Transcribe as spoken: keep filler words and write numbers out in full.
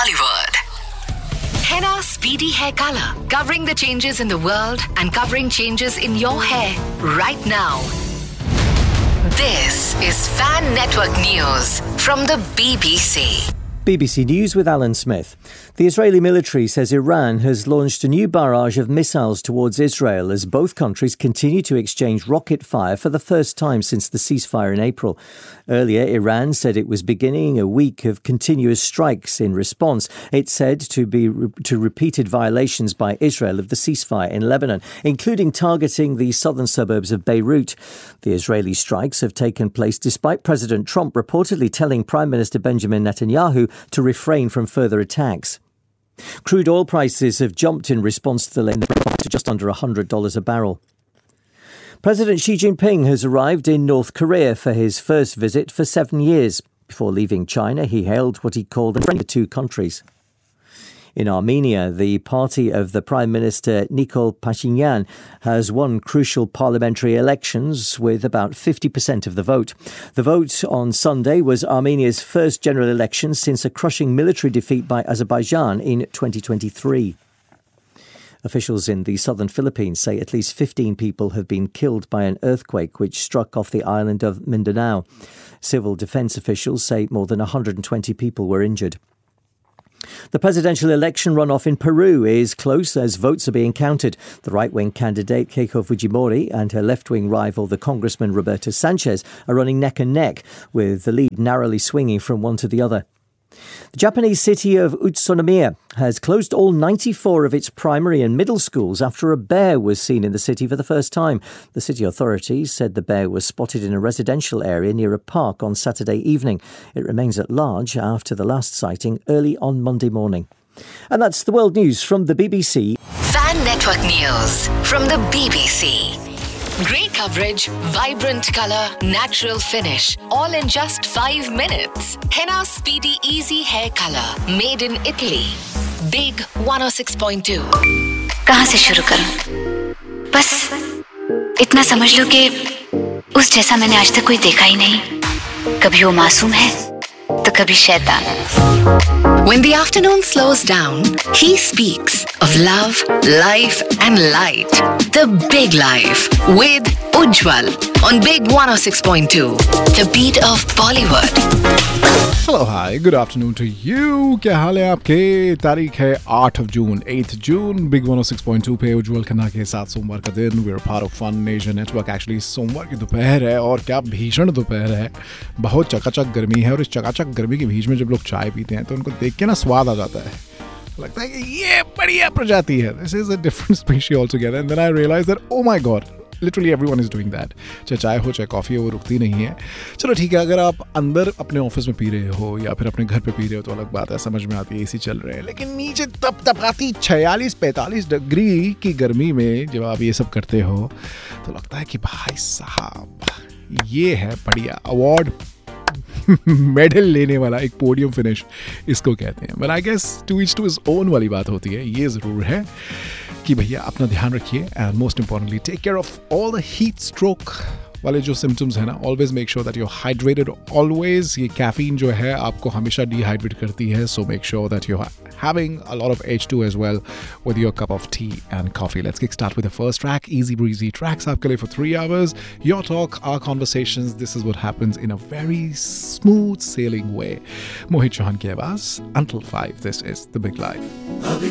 Bollywood. Henna Speedy Hair Color, covering the changes in the world and covering changes in your hair right now. This is Fan Network News from the B B C. B B C News with Alan Smith. The Israeli military says Iran has launched a new barrage of missiles towards Israel as both countries continue to exchange rocket fire for the first time since the ceasefire in April. Earlier, Iran said it was beginning a week of continuous strikes in response. It said to be to repeated violations by Israel of the ceasefire in Lebanon, including targeting the southern suburbs of Beirut. The Israeli strikes have taken place despite President Trump reportedly telling Prime Minister Benjamin Netanyahu to refrain from further attacks. Crude oil prices have jumped in response to the latest to just under one hundred dollars a barrel. President Xi Jinping has arrived in North Korea for his first visit for seven years. Before leaving China, he hailed what he called the two countries. In Armenia, the party of the Prime Minister Nikol Pashinyan has won crucial parliamentary elections with about fifty percent of the vote. The vote on Sunday was Armenia's first general election since a crushing military defeat by Azerbaijan in twenty twenty-three. Officials in the southern Philippines say at least fifteen people have been killed by an earthquake which struck off the island of Mindanao. Civil defense officials say more than one hundred twenty people were injured. The presidential election runoff in Peru is close as votes are being counted. The right-wing candidate Keiko Fujimori and her left-wing rival, the Congressman Roberto Sanchez, are running neck and neck, with the lead narrowly swinging from one to the other. The Japanese city of Utsunomiya has closed all ninety-four of its primary and middle schools after a bear was seen in the city for the first time. The city authorities said the bear was spotted in a residential area near a park on Saturday evening. It remains at large after the last sighting early on Monday morning. And that's the world news from the B B C. Fan Network News from the B B C. Great coverage, vibrant colour, natural finish, all in just five minutes. Henna Speedy Easy Hair Color, made in Italy. Big one oh six point two. कहाँ से शुरू करूं? बस इतना समझ लो कि उस जैसा मैंने आज तक कोई देखा ही नहीं. कभी वो मासूम है, तो कभी शैतान. When the afternoon slows down, he speaks of love, life and light. The Big Life with Ujjwal on Big one oh six point two. The beat of Bollywood. Hello, hi, good afternoon to you. क्या हाल है आपके? तारीख है आठ जून, आठ जून. Big one oh six point two पे उज्जवल खन्ना के साथ सोमवार का दिन. We're part of Fun Nation Network. Actually, सोमवार की दोपहर है और क्या भीषण दोपहर है. बहुत चकाचक गर्मी है और इस चकाचक गर्मी के बीच में जब लोग चाय पीते हैं तो उनको देख के ना स्वाद आ जाता है. लगता है कि ये बढ़िया प्रजाति है. This is a different species altogether. And then I realized that, oh my God, literally everyone is doing that. चाहे चाय हो चाहे कॉफ़ी हो, वो रुकती नहीं है. चलो ठीक है, अगर आप अंदर अपने ऑफिस में पी रहे हो या फिर अपने घर पे पी रहे हो तो अलग बात है, समझ में आती है, एसी चल रहे हैं. लेकिन नीचे तप तपाती छियालीस पैंतालीस डिग्री की गर्मी में जब आप ये सब करते हो तो लगता है कि भाई साहब ये है बढ़िया अवार्ड मेडल लेने वाला एक पोडियम फिनिश इसको कहते हैं. But I guess two each to his own वाली बात होती है. ये ज़रूर है कि भैया अपना ध्यान रखिए and most importantly take care of all the heat stroke वाले जो सिम्टम्स है ना. Always make sure that you hydrated always. ये कैफीन जो है आपको हमेशा डिहाइड्रेट करती है, so make sure that you having a lot of H two as well with your cup of tea and coffee. Let's kick start with the first track. Easy breezy tracks aapke liye for three hours. Your talk, our conversations. This is what happens in a very smooth sailing way. Mohit Chauhan ki awaaz until five. This is The Big Life.